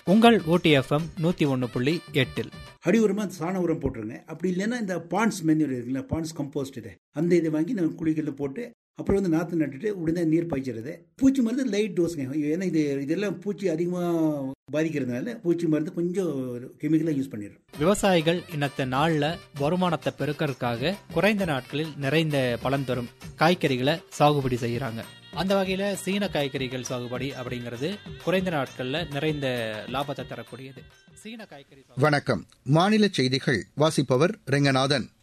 உங்கள் OTFM 101.8 அடி உரமா சாண உரம் போட்டுருங்க. அப்படி இல்லைன்னா இந்த பான்ஸ் மென்யூர் இருக்குல்ல, பான்ஸ் கம்போஸ்ட் இதை வாங்கி நம்ம குழிகளில் போட்டு அப்புறம் நாற்று நட்டுட்டு உடனே நீர் பாய்ச்சிடுறது. பூச்சி மருந்து லைட் டோஸுங்க. ஏன்னா இதெல்லாம் பூச்சி அதிகமாக பாதிக்கிறதுனால பூச்சி மருந்து கொஞ்சம் கெமிக்கலாக யூஸ் பண்ணிடுறோம். விவசாயிகள் இன்னத்த நாளில் வருமானத்தை பெருக்கிறதுக்காக குறைந்த நாட்களில் நிறைந்த பலன் தரும் காய்கறிகளை சாகுபடி செய்கிறாங்க. அந்த வகையில் சீன காய்கறிகள் சாகுபடி அப்படிங்கிறது குறைந்த நாட்களில் நிறைந்த லாபத்தை தரக்கூடியது. சீன காய்கறி. வணக்கம். மாநில செய்திகள் வாசிப்பவர் ரெங்கநாதன்.